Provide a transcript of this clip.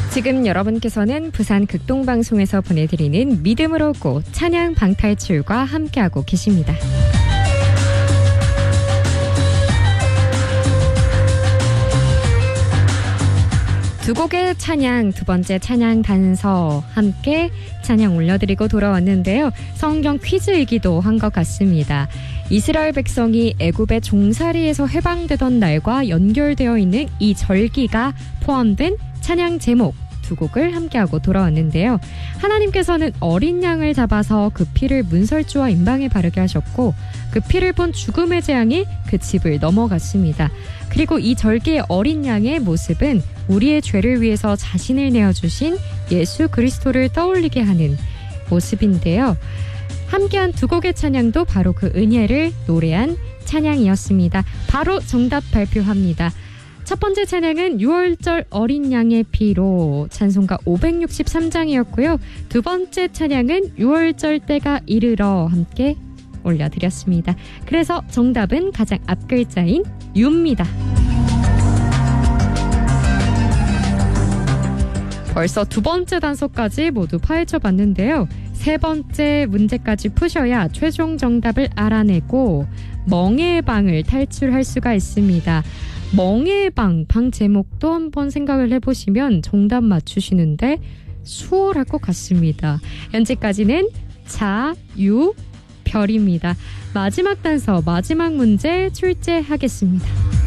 지금 여러분께서는 부산 극동방송에서 보내드리는 믿음으로 고 찬양 방탈출과 함께하고 계십니다. 두 곡의 찬양, 두 번째 찬양 단서 함께 찬양 올려드리고 돌아왔는데요. 성경 퀴즈이기도 한 것 같습니다. 이스라엘 백성이 애굽의 종살이에서 해방되던 날과 연결되어 있는 이 절기가 포함된 찬양 제목 두 곡을 함께하고 돌아왔는데요. 하나님께서는 어린 양을 잡아서 그 피를 문설주와 임방에 바르게 하셨고 그 피를 본 죽음의 재앙이 그 집을 넘어갔습니다. 그리고 이 절기의 어린 양의 모습은 우리의 죄를 위해서 자신을 내어주신 예수 그리스도를 떠올리게 하는 모습인데요. 함께한 두 곡의 찬양도 바로 그 은혜를 노래한 찬양이었습니다. 바로 정답 발표합니다. 첫 번째 찬양은 6월절 어린 양의 피로 찬송가 563장이었고요. 두 번째 찬양은 6월절 때가 이르러 함께 올려드렸습니다. 그래서 정답은 가장 앞글자인 유입니다. 벌써 두 번째 단서까지 모두 파헤쳐 봤는데요. 세 번째 문제까지 푸셔야 최종 정답을 알아내고 멍에의 방을 탈출할 수가 있습니다. 멍에의 방 제목도 한번 생각을 해보시면 정답 맞추시는데 수월할 것 같습니다. 현재까지는 자, 유, 별입니다. 마지막 단서, 마지막 문제 출제하겠습니다.